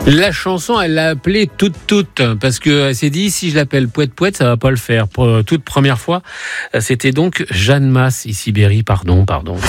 La chanson, elle l'a appelée toute, parce qu'elle s'est dit, si je l'appelle Pouette, ça va pas le faire. Pour toute première fois, c'était donc Jeanne Mas, ici Berry, pardon.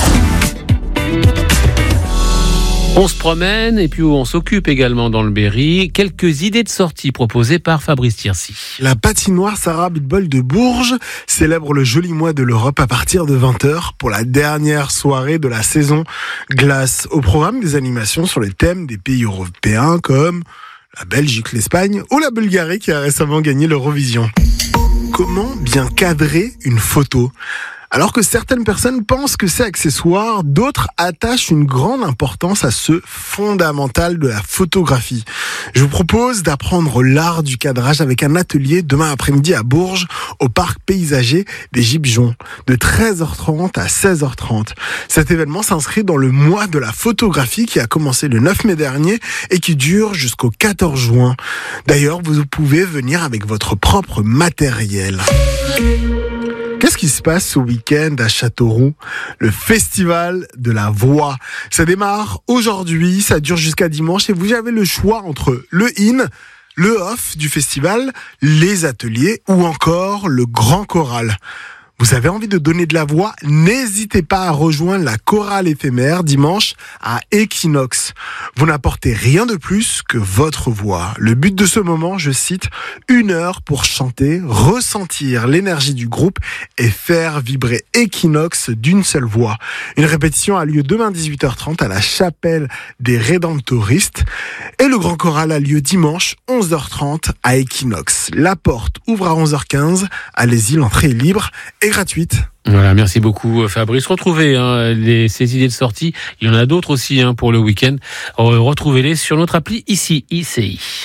On se promène et puis on s'occupe également dans le Berry. Quelques idées de sortie proposées par Fabrice Tirsi. La patinoire Sarah Abitbol de Bourges célèbre le joli mois de l'Europe à partir de 20h pour la dernière soirée de la saison glace. Au programme des animations sur les thèmes des pays européens comme la Belgique, l'Espagne ou la Bulgarie qui a récemment gagné l'Eurovision. Comment bien cadrer une photo ? Alors que certaines personnes pensent que c'est accessoire, d'autres attachent une grande importance à ce fondamental de la photographie. Je vous propose d'apprendre l'art du cadrage avec un atelier demain après-midi à Bourges, au parc paysager des Gibjons, de 13h30 à 16h30. Cet événement s'inscrit dans le mois de la photographie qui a commencé le 9 mai dernier et qui dure jusqu'au 14 juin. D'ailleurs, vous pouvez venir avec votre propre matériel. Qu'est-ce qui se passe ce week-end à Châteauroux ? Le festival de la voix. Ça démarre aujourd'hui, ça dure jusqu'à dimanche et vous avez le choix entre le in, le off du festival, les ateliers ou encore le grand choral. Vous avez envie de donner de la voix ? N'hésitez pas à rejoindre la chorale éphémère dimanche à Equinox. Vous n'apportez rien de plus que votre voix. Le but de ce moment, je cite, 1 heure pour chanter, ressentir l'énergie du groupe et faire vibrer Equinox d'une seule voix. Une répétition a lieu demain 18h30 à la chapelle des Rédemptoristes et le grand choral a lieu dimanche 11h30 à Equinox. La porte ouvre à 11h15. Allez-y, l'entrée est libre et gratuite. Voilà, merci beaucoup Fabrice. Retrouvez ces idées de sortie. Il y en a d'autres aussi pour le week-end. Retrouvez-les sur notre appli ici, ICI.